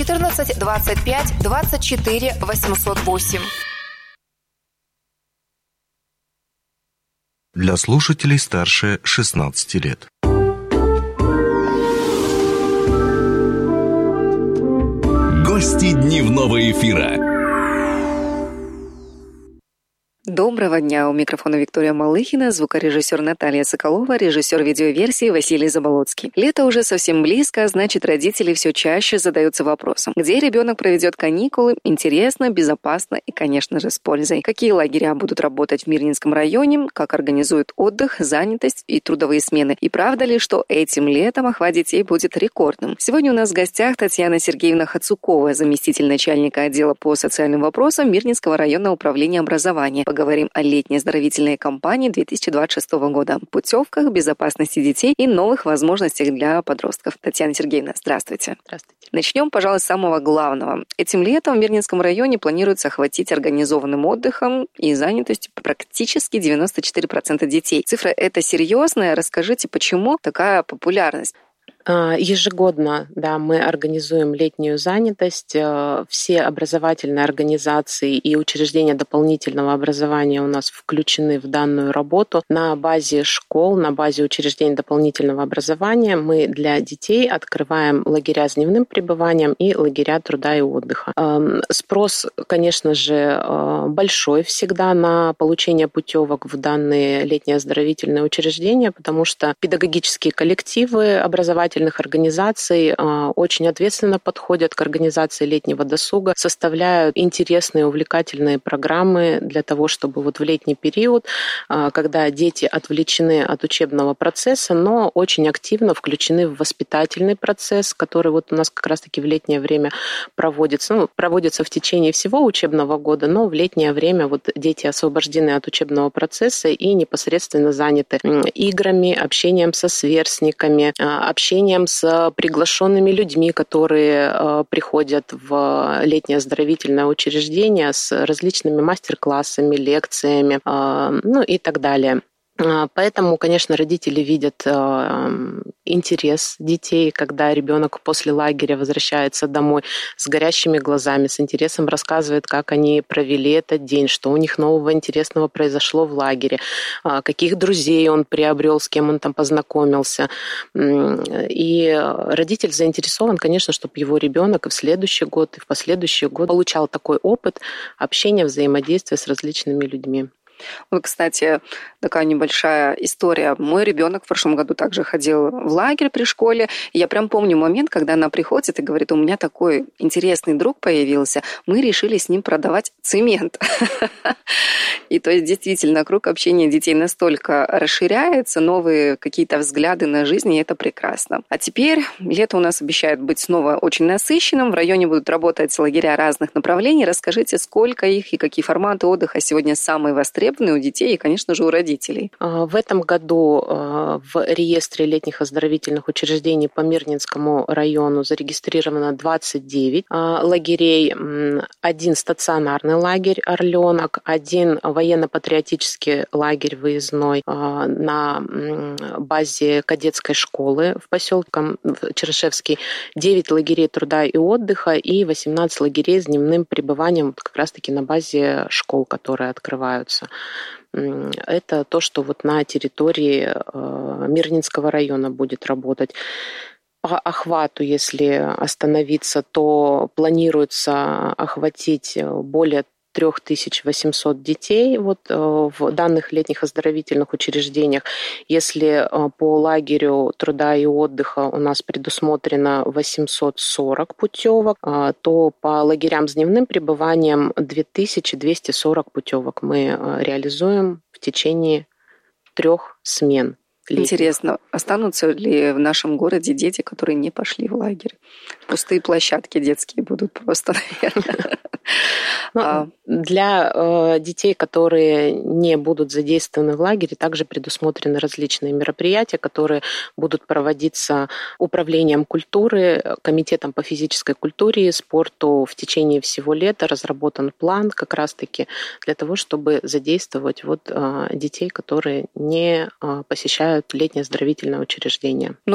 14 25 24 808. Для слушателей старше 16 лет. Гости дневного эфира. Доброго дня! У микрофона Виктория Малыхина, звукорежиссер Наталья Соколова, режиссер видеоверсии Василий Заболоцкий. Лето уже совсем близко, а значит, родители все чаще задаются вопросом, где ребенок проведет каникулы, интересно, безопасно и, конечно же, с пользой. Какие лагеря будут работать в Мирнинском районе, как организуют отдых, занятость и трудовые смены. И правда ли, что этим летом охват детей будет рекордным? Сегодня у нас в гостях Татьяна Сергеевна Хацукова, заместитель начальника отдела по социальным вопросам Мирнинского районного управления образования. Поговорим о летней оздоровительной кампании 2026 года, путевках, безопасности детей и новых возможностях для подростков. Татьяна Сергеевна, здравствуйте. Здравствуйте. Начнем, пожалуй, с самого главного. Этим летом в Мирнинском районе планируется охватить организованным отдыхом и занятостью практически 94% детей. Цифра эта серьезная. Расскажите, почему такая популярность? Ежегодно, да, мы организуем летнюю занятость. Все образовательные организации и учреждения дополнительного образования у нас включены в данную работу. На базе школ, на базе учреждений дополнительного образования мы для детей открываем лагеря с дневным пребыванием и лагеря труда и отдыха. Спрос, конечно же, большой всегда на получение путевок в данные летние оздоровительные учреждения, потому что педагогические коллективы образовательных организаций очень ответственно подходят к организации летнего досуга, составляют интересные, увлекательные программы для того, чтобы вот в летний период, когда дети отвлечены от учебного процесса, но очень активно включены в воспитательный процесс, который вот у нас как раз-таки в летнее время проводится. Проводится в течение всего учебного года, но в летнее время вот дети освобождены от учебного процесса и непосредственно заняты играми, общением со сверстниками, общением с приглашенными людьми, которые приходят в летнее оздоровительное учреждение с различными мастер-классами, лекциями, и так далее. Поэтому, конечно, родители видят интерес детей, когда ребенок после лагеря возвращается домой с горящими глазами, с интересом рассказывает, как они провели этот день, что у них нового интересного произошло в лагере, каких друзей он приобрел, с кем он там познакомился. И родитель заинтересован, конечно, чтобы его ребенок и в следующий год, и в последующий год получал такой опыт общения, взаимодействия с различными людьми. Вот, кстати, такая небольшая история. Мой ребенок в прошлом году также ходил в лагерь при школе. И я прям помню момент, когда она приходит и говорит: у меня такой интересный друг появился, мы решили с ним продавать цемент. И то есть действительно круг общения детей настолько расширяется, новые какие-то взгляды на жизнь, и это прекрасно. А теперь лето у нас обещает быть снова очень насыщенным. В районе будут работать лагеря разных направлений. Расскажите, сколько их и какие форматы отдыха сегодня самые востребованные у детей и, конечно же, у родителей. В этом году в реестре летних оздоровительных учреждений по Мирнинскому району зарегистрировано 29 лагерей, 1 стационарный лагерь «Орленок», 1 военно-патриотический лагерь выездной на базе кадетской школы в поселке Черышевский, 9 лагерей труда и отдыха и 18 лагерей с дневным пребыванием как раз-таки на базе школ, которые открываются. Это то, что вот на территории Мирнинского района будет работать. По охвату, если остановиться, то планируется охватить более 3800 детей в данных летних оздоровительных учреждениях. Если по лагерю труда и отдыха у нас предусмотрено 840 путевок, то по лагерям с дневным пребыванием 2240 путевок мы реализуем в течение 3 смен. Интересно, останутся ли в нашем городе дети, которые не пошли в лагерь? Пустые площадки детские будут просто, наверное. Для детей, которые не будут задействованы в лагере, также предусмотрены различные мероприятия, которые будут проводиться Управлением культуры, Комитетом по физической культуре и спорту в течение всего лета. Разработан план как раз-таки для того, чтобы задействовать детей, которые не посещают летнее оздоровительное учреждение.